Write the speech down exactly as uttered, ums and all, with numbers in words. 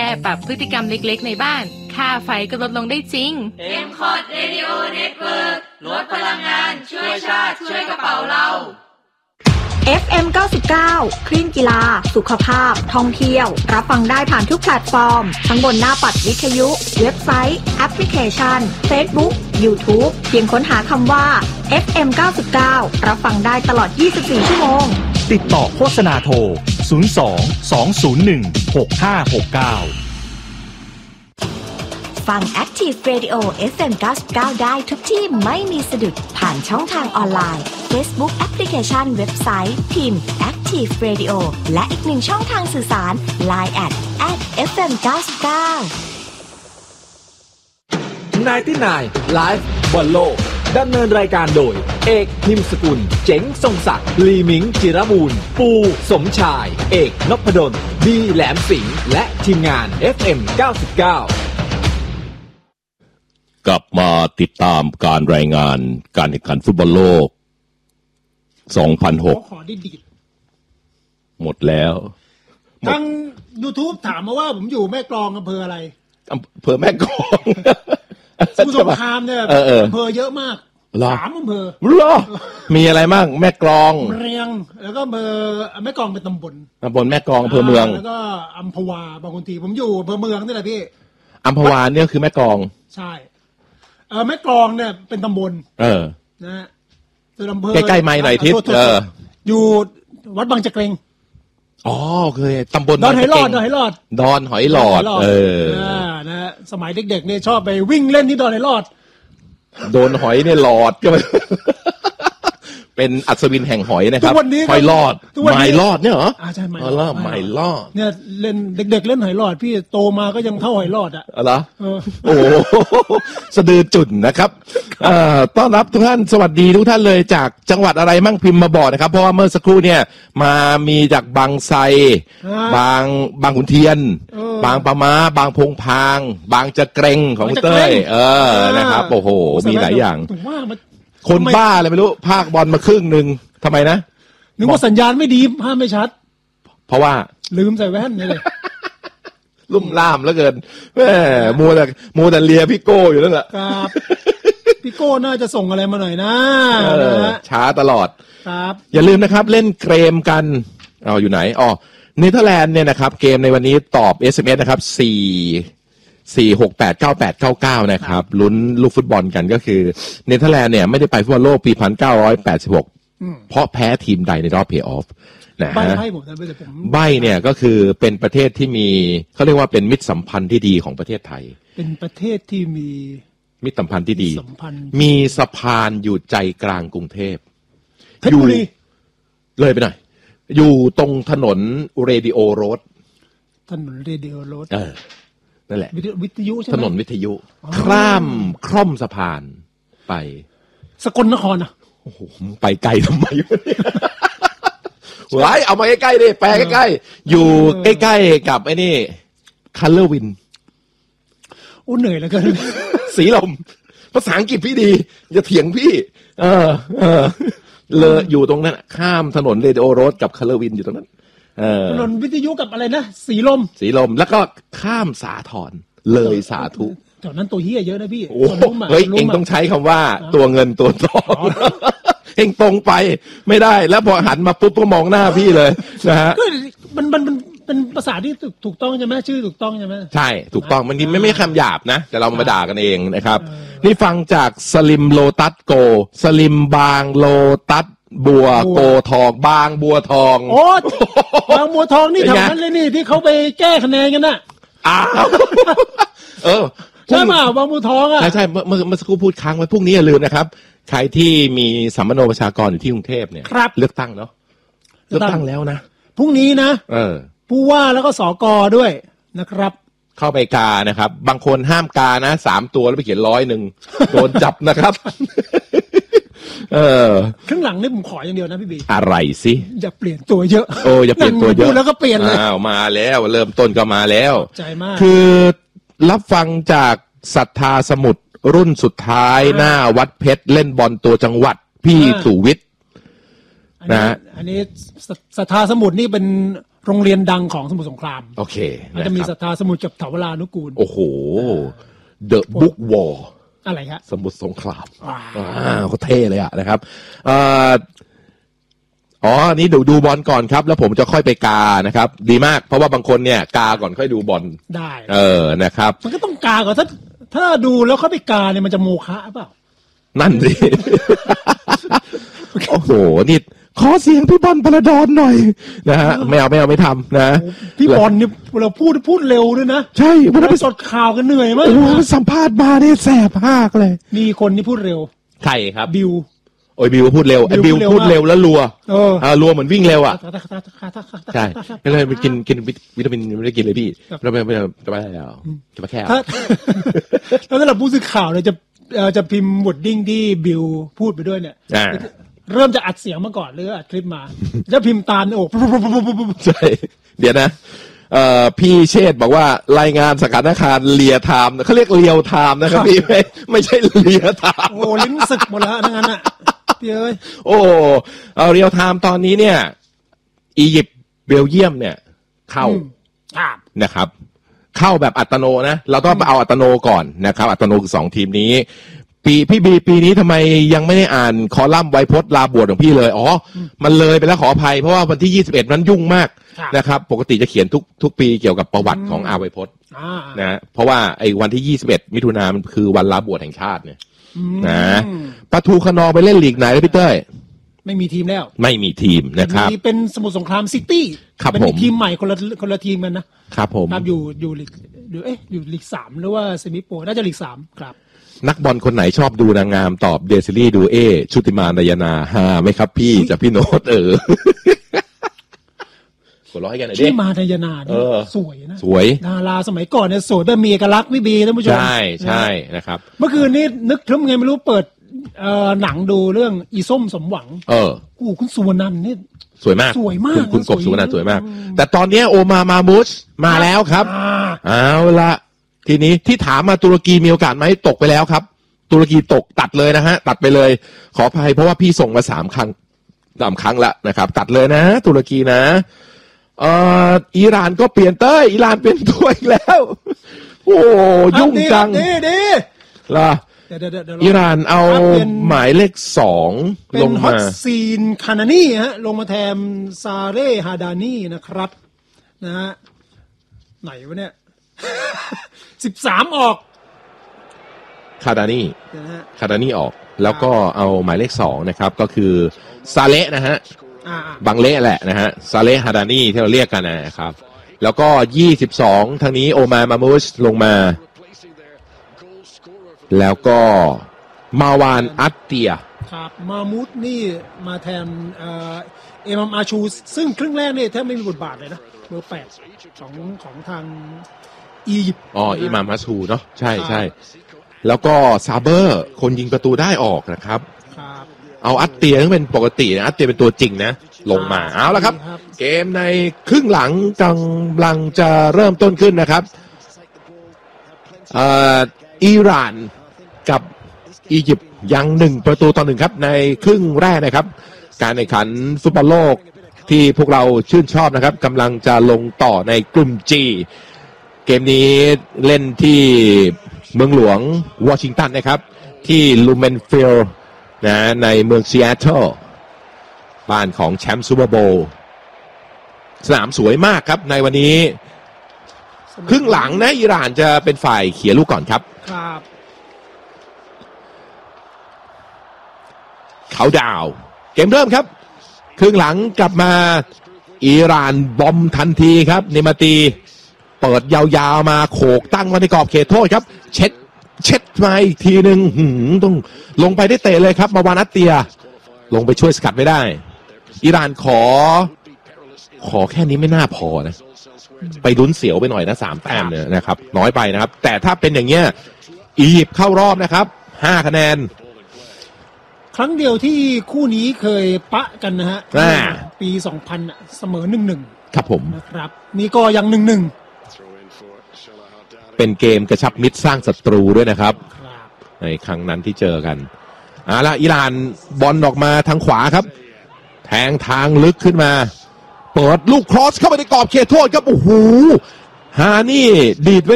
ปรับพฤติกรรมเล็กๆในบ้านค่าไฟก็ลดลงได้จริงเอ็ม คอ ดี Radio Network ลดพลังงานช่วยชาติช่วยกระเป๋าเราเอฟ เอ็ม เก้าสิบเก้า คลื่นกีฬาสุขภาพท่องเที่ยวรับฟังได้ผ่านทุกแพลตฟอร์มทั้งบนหน้าปัดวิทยุเว็บไซต์แอปพลิเคชัน Facebook YouTube เพียงค้นหาคำว่า เอฟ เอ็ม เก้าสิบเก้า รับฟังได้ตลอดยี่สิบสี่ชั่วโมงติดต่อโฆษณาโทรศูนย์ สอง สอง ศูนย์ หนึ่ง หก ห้า หก เก้าฟัง Active Radio เอฟ เอ็ม เก้าสิบเก้า ได้ทุกที่ไม่มีสะดุดผ่านช่องทางออนไลน์ Facebook แอปพลิเคชันเว็บไซต์พิมพ์ Active Radio และอีกหนึ่งช่องทางสื่อสาร ไลน์ แอท แอท เอฟ เอ็ม เก้าสิบเก้านายที่นายไลฟ์บอลโลกดำเนินรายการโดยเอกพิมพ์สกุลเจ๋งทรงศักดิ์ลีมิงจิรมูลปูสมชายเอกนพดลดีแหลมสิงห์และทีมงาน เอฟ เอ็ม เก้าสิบเก้ากลับมาติดตามการรายงานการแข่งขันฟุตบอลโลกสองพันหกขอได้ดีหมดแล้วทาง YouTube ถามมาว่าผมอยู่แม่กลองอำเภออะไรอำเภอแม่กลองสมุทรสงครามเนี่ยอำเภอเยอะมากสามอำเภอเหรอมีอะไรบ้างแม่กลองเรียงแล้วก็อำเภอแม่กลองเป็นตำบลตำบลแม่กลองอำเภอเมืองแล้วก็อัมพวาบางคนทีผมอยู่อำเภอเมืองนี่แหละพี่อัมพวาเนี่ยคือแม่กลองใช่เออแม่กลองเนี่ยเป็นตำบลเออนะฮะตัวอำเภอใกล้ๆไม้หน่อยทิศเอออยู่วัดบางจักรงอ๋อเคยตำบลดอนหอยหลอดดอนหอยหลอดดอนหอยหลอดเออนะฮะสมัยเด็กๆเนี่ยชอบไปวิ่งเล่นที่ดอนหอยหลอดโดนหอยเนี่ยหลอดก็เป็นอัศวินแห่งหอยนะครับหอยหลอดไม้หลอดเนี่ยเหรออ่าใช่ไม้หลอดไม้หลอดเนี่ยเล่นเด็กๆเล่นหอยหลอดพี่โตมาก็ยังเท่าหอยหลอดอ่ะอะไรโอ้สะดือจุ่นนะครับอ่าต้อนรับทุกท่านสวัสดีทุกท่านเลยจากจังหวัดอะไรมั่งพิมพ์มาบอกนะครับเพราะว่าเมื่อสักครู่เนี่ยมามีจากบางไทรบางบางขุนเทียนบางปะม้าบางพงพางบางจะเกรงของเต้ยเออนะครับโอ้โหมีหลายอย่างคนบ้าอะไรไม่รู้ภาคบอลมาครึ่งหนึ่งทำไมนะนึกว่าสัญญาณไม่ดีภาพไม่ชัดเพราะว่าลืมใส่แว่นเลยลุ่มล่ามแล้วเกินแม่มัวแต่มัวแต่เลียพี่โก้อยู่นั่นแหละครับพี่โก้น่าจะส่งอะไรมาหน่อยนะช้าตลอดครับอย่าลืมนะครับเล่นเกมกันเอาอยู่ไหนอ๋อเนเธอร์แลนด์เนี่ยนะครับเกมในวันนี้ตอบ เอส เอ็ม เอส นะครับสี่ สี่ หก แปด เก้า แปด เก้า เก้านะครับลุ้นลูกฟุตบอลกันก็คือเนเธอร์แลนด์เนี่ยไม่ได้ไปฟุตบอลโลกปีหนึ่งพันเก้าร้อยแปดสิบหกเพราะแพ้ทีมใดในรอบเพลย์ออฟนะฮะใบเนี่ยก็คือเป็นประเทศที่มีเขาเรียกว่าเป็นมิตรสัมพันธ์ที่ดีของประเทศไทยเป็นประเทศที่มีมิตรสัมพันธ์ที่ดีมีสะพานอยู่ใจกลางกรุงเทพอยู่เลยไปหน่อยอยู่ตรงถนนเรดิโอโรดถนนเรดิโอโรดเออนั่นแหละวิทยุใช่ไหมถนนวิทยุข้ามคร่อมสะพานไปสกลนครอ่ะโอ้โหไปไกลทำไมไว้เอามาใกล้ๆดิแปลใกล้ๆอยู่ใกล้ๆกับไอ้นี่คัลเลอร์วินโอ้เหนื่อยแล้วกันสีลมภาษาอังกฤษพี่ดีอย่าเถียงพี่เออเออเลยอยู่ตรงนั้นข้ามถนนเรดิโอโรดกับคัลเลอร์วินอยู่ตรงนั้นถนนวิทยุกับอะไรนะสีลมสีลมแล้วก็ข้ามสาทรเลยสาธุแถวนั้นตัวเหี้ยเยอะนะพี่เฮ้ยเองต้องใช้คำว่าตัวเงินตัวทองเองตรงไปไม่ได้แล้วพอหันมาปุ๊บก็มองหน้าพี่เลยนะฮะมันมันมันเป็นภาษาที่ถูกต้องใช่ไหมชื่อถูกต้องใช่ไหมใช่ถูกต้องมันไม่ไม่คำหยาบนะแต่เรามาด่ากันเองนะครับนี่ฟังจากสลิมโลตัสโกสลิมบางโลตัสบัวโกทองบางบัวทองโอ้บางบัวทองนี่แถวนั้นเลยนี่ที่เขาไปแก้คะแนนกันน่ะอ้าวเออใช่ป่ะบางบัวทองอ่ะใช่ใช่เมื่อเมื่อสักครู่พูดค้างไว้พรุ่งนี้อย่าลืมนะครับใครที่มีสัมมโนประชากรอยู่ที่กรุงเทพเนี่ยเลือกตั้งเนาะเลือกตั้งแล้วนะพรุ่งนี้นะเออผู้ว่าแล้วก็สกด้วยนะครับเข้าไปกานะครับบางคนห้ามกานะสามตัวแล้วไปเขียนร้อยหนึ่งโดนจับนะครับเออข้างหลังนี่ผมขออย่างเดียวนะพี่บีอะไรสิอย่าเปลี่ยนตัวเยอะโอ้อย่าเปลี่ยนตัวเยอะแล้วก็เปลี่ยนเลยอ้าวมาแล้วเริ่มต้นก็มาแล้วใจมากคือรับฟังจากศรัทธาสมุทรรุ่นสุดท้ายหน้าวัดเพชรเล่นบอลตัวจังหวัดพี่สุวิทย์นะอันนี้ศรัทธาสมุทรนี่เป็นโรงเรียนดังของสมุทรสงครามโอเคมันจะมีศรัทธาสมุทรกับเถาวรานุกูลโอ้โห The Book War อะไรฮะสมุทรสงครามอ่าเขาเท่เลยอะนะครับอ่าอ๋อนี่ดูดูบอลก่อนครับแล้วผมจะค่อยไปกานะครับดีมากเพราะว่าบางคนเนี่ยกาก่อนค่อยดูบอลได้เออนะครับมันก็ต้องกาก่อนถ้าถ้าดูแล้วค่อยไปกาเนี่ยมันจะโมฆะเปล่านั่นสิ โอ้โหนี่ขอเสียงพี่บอลพลดอนหน่อยนะฮะไม่เอาไม่เอาไม่ทำนะพี่บอลเนี่ยเราพูดพูดเร็วด้วยนะใช่วันนั้นไปสดข่าวกันเหนื่อยมากโอ้สัมภาษณ์มาเนี่ยแสบมากเลยมีคนที่พูดเร็วใครครับบิวโอ้ยบิวพูดเร็วไอ้บิวพูดเร็วแล้วรัวเออรัวเหมือนวิ่งเร็วอ่ะใช่ก็เลยไปกินกินวิตามินไม่ได้กินเลยพี่เราไม่ไม่จะไม่ได้แล้วจะมาแค่แล้วถ้าเราผู้สื่อข่าวเนี่ยจะจะพิมพ์วอร์ดดิ้งที่บิวพูดไปด้วยเนี่ยเริ่มจะอัดเสียงมาก่อนหรืออัดคลิปมาจะพิมพ์ตามโอ้ใช่เดี๋ยวนะเอ่อพี่เชษบอกว่ารายงานสถานการณ์เลียไทม์เขาเรียกเลียวไทม์นะครับพี่ไม่ไม่ใช่เลียไทม์โอ้ลิ้นสึกหมดแล้วทั้งนั้นอ่ะพี่เอ้ยโอ้เอาเรียวไทม์ตอนนี้เนี่ยอียิปต์เบลเยียมเนี่ยเข้านะครับเข้าแบบอัตโนนะเราต้องเอาอัตโนก่อนนะครับอัตโนคือสองทีมนี้ปีพี่บีปีนี้ทำไมยังไม่ได้อ่านคอลัมน์ไวยพจน์ลาบวชของพี่เลยอ๋อมันเลยไปแล้วขออภัยเพราะว่าวันที่ยี่สิบเอ็ดนั้นยุ่งมากนะครับปกติจะเขียนทุกทุกปีเกี่ยวกับประวัติของอาไวยพจน์นะเพราะว่าไอ้วันที่ยี่สิบเอ็ดมิถุนายนมันคือวันลาบวชแห่งชาติเนี่ยนะปทุมคณองไปเล่นลีกไหนแล้วพี่เต้ยไม่มีทีมแล้วไม่มีทีมนะครับมีเป็นสมุทรสงครามซิตี้เป็นทีมใหม่คนละคนละทีมกันนะครับผมครับอยู่อยู่ลีกอยู่เอ๊ะอยู่ลีกสามหรือว่าเซมิโปรน่าจะลีกสามครับนักบอลคนไหนชอบดูนางงามตอบเดซิลี่ดูเอชุติมานายนาฮาไหมครับพี่จากพี่โน้ตเออขอร้องให้กันหน่อยดิชุติมานายนาเนี่ยสวยนะสวยดาราสมัยก่อนเนี่ยสวยแบบมีเอกลักษณ์ไม่บีท่านผู้ชมใช่ใช่นะครับเมื่อคืนนี้นึกถึงไงไม่รู้เปิดเอ่อหนังดูเรื่องอีส้มสมหวังเออโอ้คุณสุวรรณนันท์นี่สวยมากสวยมากคุณกบสุวรรณนันท์สวยมากแต่ตอนนี้โอมามามูชมาแล้วครับเอาละทีนี้ที่ถามมาตุรกีมีโอกาสไหมตกไปแล้วครับตุรกีตกตัดเลยนะฮะตัดไปเลยขออภัยเพราะว่าพี่ส่งมาสามครั้งสามครั้งละนะครับตัดเลยนะตุรกีนะเอ่ออิหร่านก็เปลี่ยนเต้ยอิหร่านเปลี่ยนตัวอีกแล้วโอ้ยุ่งจังดีดีล่ะอิหร่านเอาหมายเลขสองลงมาเป็นฮอตซีนคานานีฮะลงมาแทนซาเรฮาดานีนะครับนะฮะไหนวะเนี่ยสิบสามออกคาดานี่คาดานี่ออกแล้วก็เอาหมายเลขสองนะครับก็คือซาเลนะฮะบังเละแหละนะฮะซาเลฮาดานี่ที่เราเรียกกันนะครับแล้วก็ยี่สิบสองทางนี้โอมามามูชลงมาแล้วก็มาวานอัตเตียครับมามูชนี่มาแทนเอ่อเอมัมอาชูซึ่งครึ่งแรกนี่แทบไม่มีบทบาทเลยนะเบอร์แปดของของทางอียิปต์อ๋ออิมามอาชูเนาะใช่ใช่แล้วก็ซาเบอร์คนยิงประตูได้ออกนะครับเอาอัตเตียซึ่งเป็นปกตินะอัตเตียเป็นตัวจริงนะลงมาเอาละครับเกมในครึ่งหลังกำลังจะเริ่มต้นขึ้นนะครับเอ่ออิหร่านกับอียิปต์ยังหนึ่งประตูต่อหนึ่งครับในครึ่งแรกนะครับการแข่งขันฟุตบอลโลกที่พวกเราชื่นชอบนะครับกำลังจะลงต่อในกลุ่ม G เกมนี้เล่นที่เมืองหลวงวอชิงตันนะครับที่ลูเมนฟิลด์นะในเมืองซีแอตเทิลบ้านของแชมป์ซูเปอร์โบว์สนามสวยมากครับในวันนี้ครึ่งหลังนะอิหร่านจะเป็นฝ่ายเขี่ยลูกก่อนครับครับเขาดาวเกมเริ่มครับครึ่งหลังกลับมาอิหร่านบอมทันทีครับเนมาตีเปิดยาวๆมาโขกตั้งมาในกรอบเขตโทษครับเช็ดเช็ดมาอีกทีหนึ่งหืมต้องลงไปได้เตะเลยครับมาวานัตเตียลงไปช่วยสกัดไม่ได้อิหร่านขอขอแค่นี้ไม่น่าพอนะไปลุ้นเสียวไปหน่อยนะสามแต้มเนี่ยนะครับน้อยไปนะครับแต่ถ้าเป็นอย่างเงี้ยอียิปต์เข้ารอบนะครับห้าคะแนนครั้งเดียวที่คู่นี้เคยปะกันนะฮะปีสองพันเสมอ หนึ่งหนึ่งครับผมนะครับนี่ก็ยัง หนึ่งหนึ่งเป็นเกมกระชับมิตรสร้างศัตรูด้วยนะครับในครั้งนั้นที่เจอกันอ่าละอิหร่านบอลออกมาทางขวาครับแทงทางลึกขึ้นมาเปิดลูกครอสเข้าไปในกรอบเขตโทษครับโอ้โหฮานี่ดีดไว้